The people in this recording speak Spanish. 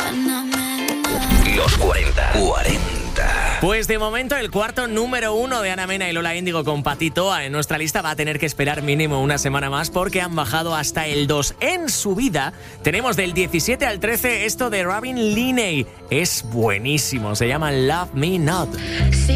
Los 40. Pues de momento el cuarto número 1 de Ana Mena y Lola Índigo con Patitoa en nuestra lista va a tener que esperar mínimo una semana más porque han bajado hasta el 2. En subida tenemos del 17 al 13 esto de Robin Linney. Es buenísimo, se llama Love Me Not.